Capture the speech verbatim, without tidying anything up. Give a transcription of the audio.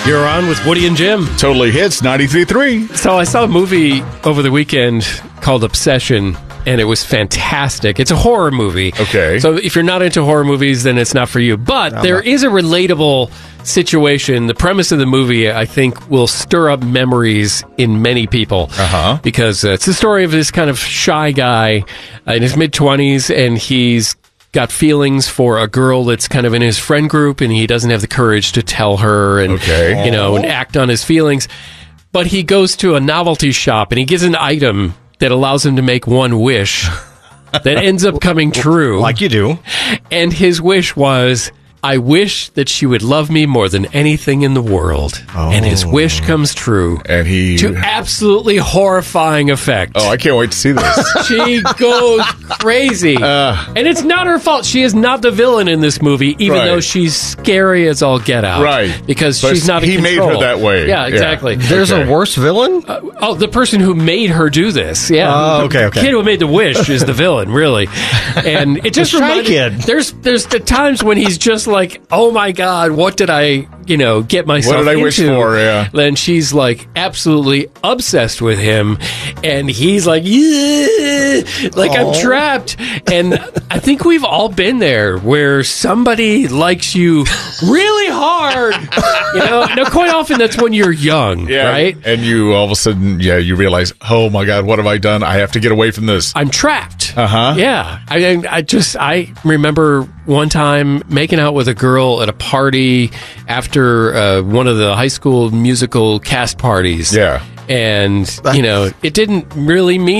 You're on with Woody and Jim. Totally Hits ninety-three point three. So I saw a movie over the weekend called Obsession, and it was fantastic. It's a horror movie. Okay. So if you're not into horror movies, then it's not for you. But I'm there not. is a relatable situation. The premise of the movie, I think, will stir up memories in many people. Uh-huh. Because uh, it's the story of this kind of shy guy uh, in his mid-twenties, and he's got feelings for a girl that's kind of in his friend group, and he doesn't have the courage to tell her and, Okay. you know, and act on his feelings. But he goes to a novelty shop, and he gets an item that allows him to make one wish that ends up coming true. Like you do. And his wish was, I wish that she would love me more than anything in the world. Oh. And his wish comes true. And he... To absolutely horrifying effect. Oh, I can't wait to see this. She goes crazy. Uh. And it's not her fault. She is not the villain in this movie, even Right. though she's scary as all get out. Right. Because But she's not in he made control. her that way. Yeah, Yeah. exactly. There's Okay. a worse villain? Uh, oh, the person who made her do this. Yeah. Oh, The okay, okay. kid who made the wish is the villain, really. And it just The Shy reminded Kid. There's there's the times when he's just like, oh my God, what did I, you know, get myself What did I into? wish for, yeah. Then she's like absolutely obsessed with him, and he's like, yeah, like Oh. I'm trapped. And I think we've all been there where somebody likes you really hard. You know, now quite often that's when you're young, Yeah. right? And you all of a sudden, yeah, you realize, oh my God, what have I done? I have to get away from this. I'm trapped. Uh-huh. Yeah. I, I just, I remember one time making out with a girl at a party after uh, one of the high school musical cast parties. Yeah. And, you know, it didn't really mean